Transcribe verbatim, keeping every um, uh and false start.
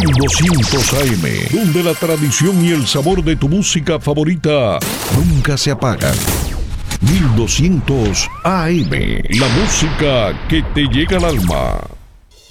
mil doscientos A M, donde la tradición y el sabor de tu música favorita nunca se apagan. mil doscientos A M, la música que te llega al alma.